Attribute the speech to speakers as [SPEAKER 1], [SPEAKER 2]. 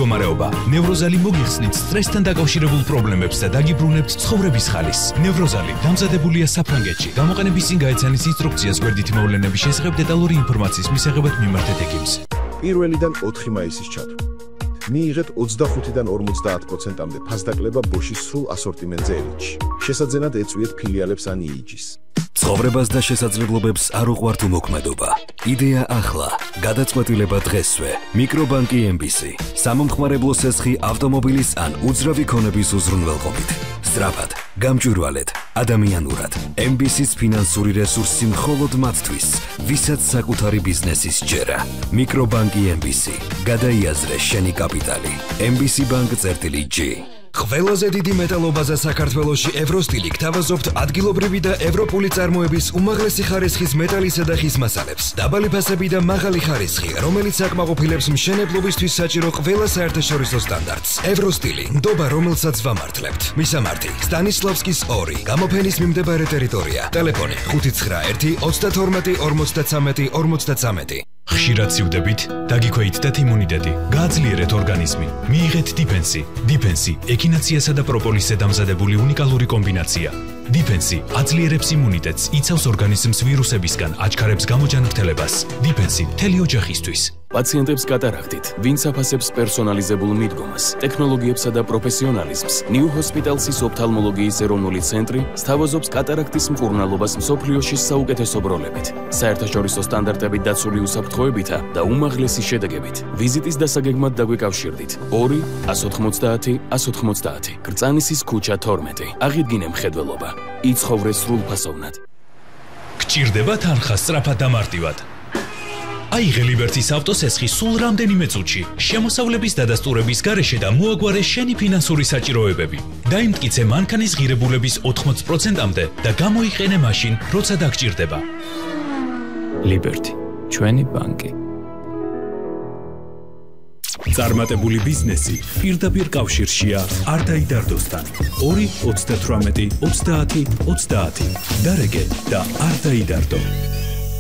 [SPEAKER 1] მდგომარეობა. ნევროზალი მოგიხსნით სტრესთან დაკავშირებულ პრობლემებს და დაგიბრუნებთ ცხოვრების ხალის. ნევროზალი დამზადებულია საფრანგეთში. გამოყენების წინ გაეცანის ინსტრუქციას გვერდითი მოვლენების შესახებ დეტალური ინფორმაციის მისაღებად მიმართეთ ექიმს.
[SPEAKER 2] 1-დან 4 მაისის ჩათვლით. მიიღეთ 25-დან 50%-მდე ფასდაკლება ბოშის სრულ ასორტიმენტზე ელიტში. შესაძენად ეწვიეთ ფილიალებს ან იიჯის.
[SPEAKER 3] ცხოვრებას და შესაძლებლობებს არ უყვართ უმოქმედობა. იდეა ახლა, გადაწყვეტილება დღესვე. მიკრობანკი MBC. სამომხმარებლო სესხი ავტომობილის ან უძრავი ქონების უზრუნველყოფით. სწრაფად, გამჭვირვალედ, ადამიანურად. MBC-ს ფინანსური რესურსი მხოლოდ მათთვის, ვისაც საკუთარი ბიზნესის ჯერა. მიკრობანკი MBC. გადაიაზრე შენი კაპიტალი. MBC Bank-G.
[SPEAKER 4] ყველაზე დიდი მეტალობაზე საქართველოში ევროსტილი გთავაზობთ ადგილობრივი და ევროპული წარმოების უმაღლესი ხარისხის მეტალისა და ხის მასალებს. დაბალი ფასები და მაღალი ხარისხი, რომელიც აკმაყოფილებს მშენებლობისთვის საჭირო ყველა საერთაშორისო სტანდარტს. ევროსტილი, ნდობა, რომელსაც ვამართლებთ. მისამართი: სტანისლავსკის 2, გამოფენის მიმდებარე ტერიტორია. ტელეფონი: 591 32 53 53.
[SPEAKER 1] ხშირად სივდებით, დაგიქვეითდეთ იმუნიტეტი, გააძლიერეთ ორგანიზმი, მიიღეთ დიფენსი. დიფენსი ექინაციასა და პროპოლისზე დამზადებული უნიკალური კომბინაცია. დიფენსი აძლიერებს იმუნიტეტს, იცავს ორგანიზმს ვირუსებისგან, აჩქარებს გამოჯანმრთელებას. დიფენსი მთელი ოჯახისთვის.
[SPEAKER 5] პაციენტებს კატარაქტით, ვინც აფასებს პერსონალიზებულ მიდგომას, ტექნოლოგიებსა და პროფესიონალიზმს, New Hospital-ის ოფთალმოლოგიის ეროვნული ცენტრი სთავაზობს კატარაქტის მკურნალობას მსოფლიოში საუკეთესო ბროლებით, საერთაშორისო სტანდარტებით დაცული უსაფრთხოებითა და უმაღლესი შედეგებით. ვიზიტის დასაგეგმად დაგვიკავშირდით 2 190 190 კრწანისის ქუჩა 12. აღიდგინე მხედველობა. იცხოვრე სრულფასოვნად.
[SPEAKER 1] გჭირდება თანხა სწრაფად და მარტივად. აიღე ლიბერტის ავტოსესხი სულ რამდენიმე წუთში. შემოსავლების დადასტურების გარეშე და მოაგვარე შენი ფინანსური საჭიროებები. დაიმტკიცე მანქანის ღირებულების 80%-მდე და გამოიყენე მაშინ, როცა დაგჭირდება.
[SPEAKER 6] ლიბერტი, ჩვენი ბანკი. წარმატებული ბიზნესი პირდაპირ კავშირშია არდაიდარდოსთან. 2 38 30 30. დარეგე და არ დაიდარდო.